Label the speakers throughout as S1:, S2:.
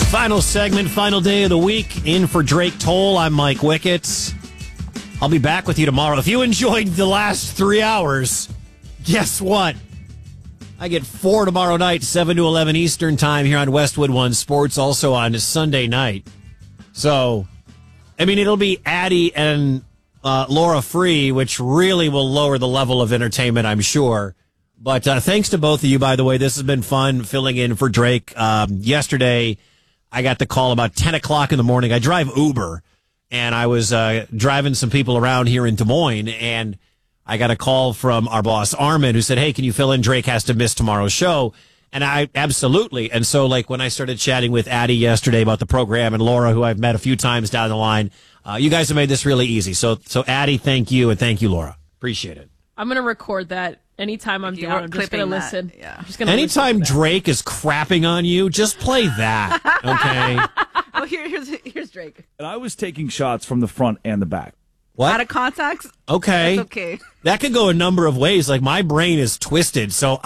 S1: Final segment, final day of the week. In for Drake Toll, I'm Mike Wickett. I'll be back with you tomorrow. If you enjoyed the last 3 hours, guess what? I get 4 tomorrow night, 7 to 11 Eastern time here on Westwood One Sports, also on Sunday night. So, I mean, it'll be Addie and Laura Free, which really will lower the level of entertainment, I'm sure. But thanks to both of you, by the way. This has been fun filling in for Drake. Yesterday, I got the call about 10 o'clock in the morning. I drive Uber, and I was driving some people around here in Des Moines, and I got a call from our boss, Armin, who said, hey, can you fill in? Drake has to miss tomorrow's show. And I absolutely. And so, like, when I started chatting with Addie yesterday about the program and Laura, who I've met a few times down the line, you guys have made this really easy. So Addie, thank you. And thank you, Laura. Appreciate it.
S2: I'm going to record that. Anytime I'm down, I'm just going to listen.
S3: Yeah.
S1: Anytime Drake is crapping on you, just play that, okay?
S3: Oh, here's Drake.
S4: And I was taking shots from the front and the back.
S1: What?
S3: Out of context?
S1: Okay.
S3: That's okay.
S1: That could go a number of ways. Like, my brain is twisted, so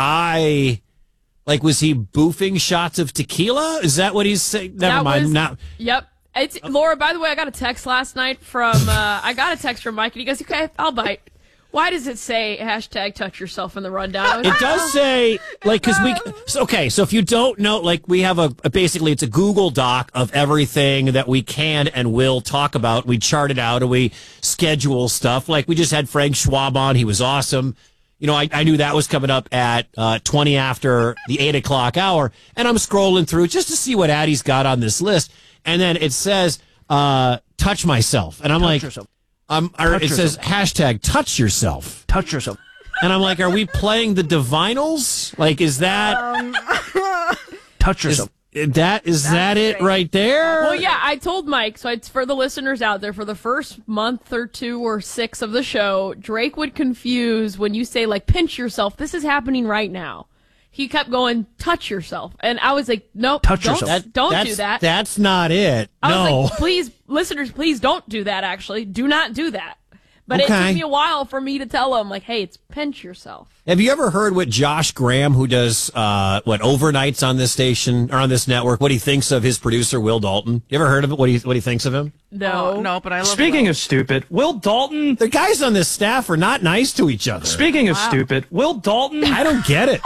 S1: was he boofing shots of tequila? Is that what he's saying? Never mind.
S2: Yep. It's Laura, by the way, I got a text last night from Mike, and he goes, okay, I'll bite. Why does it say hashtag touch yourself in the rundown?
S1: It does say, like, because so if you don't know, like, we have basically it's a Google Doc of everything that we can and will talk about. We chart it out and we schedule stuff. Like, we just had Frank Schwab on. He was awesome. You know, I knew that was coming up at 20 after the 8 o'clock hour. And I'm scrolling through just to see what Addie's got on this list. And then it says, touch myself. And I'm like,
S4: yourself.
S1: It says hashtag touch yourself.
S4: Touch yourself.
S1: And I'm like, are we playing the Divinals? Like, is that
S4: Touch yourself.
S1: Is that it right there?
S2: Well, yeah, I told Mike, so it's for the listeners out there, for the first month or 2 or 6 of the show, Drake would confuse when you say, like, pinch yourself. This is happening right now. He kept going, touch yourself. And I was like, nope, don't do that.
S1: That's not it.
S2: I was like, please, listeners, please don't do that, actually. Do not do that. But It took me a while for me to tell him, like, hey, it's pinch yourself.
S1: Have you ever heard what Josh Graham, who does overnights on this station or on this network, what he thinks of his producer, Will Dalton? You ever heard of it? What he thinks of him?
S3: No, but I love
S4: Speaking of stupid, Will Dalton.
S1: The guys on this staff are not nice to each other.
S4: Speaking of stupid, Will Dalton.
S1: I don't get it.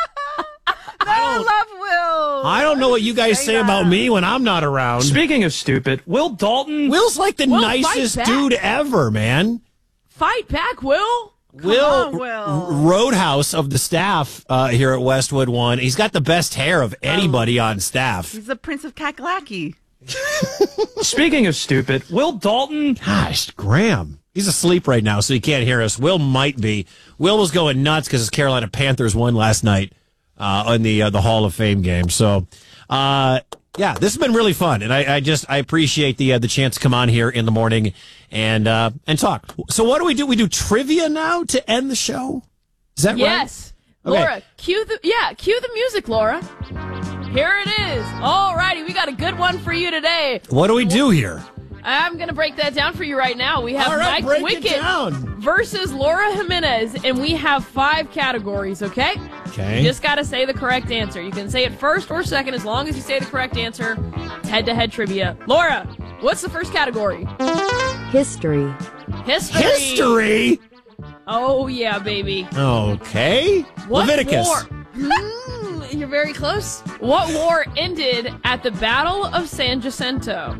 S3: I love Will.
S1: I don't know what you guys say about me when I'm not around.
S4: Speaking of stupid, Will Dalton.
S1: Will's like the nicest dude ever, man.
S2: Fight back, Will.
S3: Will.
S1: Roadhouse of the staff here at Westwood One. He's got the best hair of anybody on staff.
S3: He's the Prince of Kakalaki.
S4: Speaking of stupid, Will Dalton.
S1: Gosh, Graham. He's asleep right now, so he can't hear us. Will might be. Will was going nuts because his Carolina Panthers won last night in the Hall of Fame game. So, yeah, this has been really fun, and I appreciate the chance to come on here in the morning and talk. So what do? We do trivia now to end the show? Is that right?
S2: Yes.
S1: Okay.
S2: Laura, cue the music, Laura. Here it is. All righty, we got a good one for you today.
S1: What do we do here?
S2: I'm going to break that down for you right now. We have Mike Wickett versus Laura Jimenez, and we have 5 categories, okay?
S1: Okay.
S2: You just got to say the correct answer. You can say it first or second as long as you say the correct answer. It's head-to-head trivia. Laura, what's the first category?
S5: History.
S1: History?
S2: Oh, yeah, baby.
S1: Okay.
S2: What
S1: Leviticus.
S2: War? You're very close. What war ended at the Battle of San Jacinto?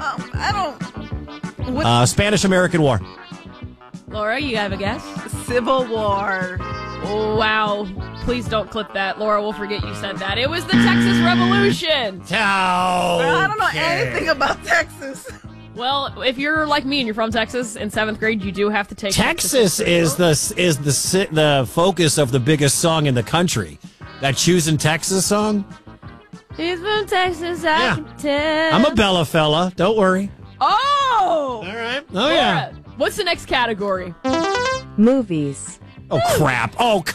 S3: I don't...
S1: Spanish-American War.
S2: Laura, you have a guess?
S3: Civil War.
S2: Oh, wow. Please don't clip that. Laura will forget you said that. It was the Texas Revolution.
S3: I don't know anything about Texas.
S2: Well, if you're like me and you're from Texas in 7th grade, you do have to take
S1: Texas is the focus of the biggest song in the country. That Choosing Texas song?
S2: He's from Texas, I can tell.
S1: I'm a Bella fella. Don't worry.
S2: Oh!
S1: All right. Oh,
S2: Laura,
S1: yeah.
S2: what's the next category?
S5: Movies.
S1: Oh, crap. Oh,